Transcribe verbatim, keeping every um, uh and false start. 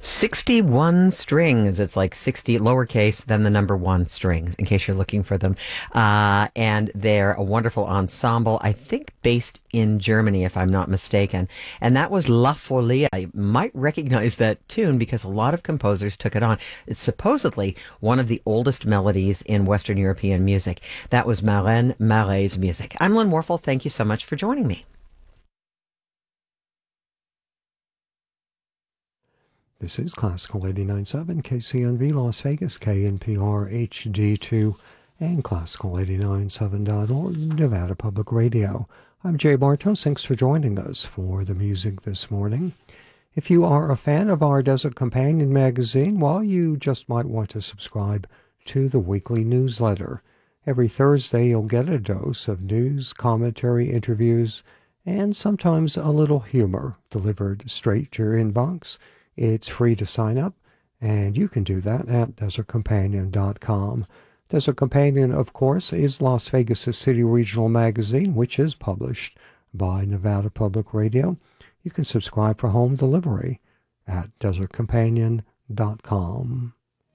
sixty-one strings. It's like sixty lowercase, then the number one strings, in case you're looking for them. Uh, and they're a wonderful ensemble, I think based in Germany, if I'm not mistaken. And that was La Folie. I might recognize that tune because a lot of composers took it on. It's supposedly one of the oldest melodies in Western European music. That was Maren Marais' music. I'm Lynn Warfel. Thank you so much for joining me. This is Classical eighty-nine point seven, K C N V Las Vegas, K N P R H D two, and Classical eighty nine seven dot org, Nevada Public Radio. I'm Jay Bartos. Thanks for joining us for the music this morning. If you are a fan of our Desert Companion magazine, well, you just might want to subscribe to the weekly newsletter. Every Thursday, you'll get a dose of news, commentary, interviews, and sometimes a little humor delivered straight to your inbox. It's free to sign up, and you can do that at desert companion dot com. Desert Companion, of course, is Las Vegas' city regional magazine, which is published by Nevada Public Radio. You can subscribe for home delivery at desert companion dot com.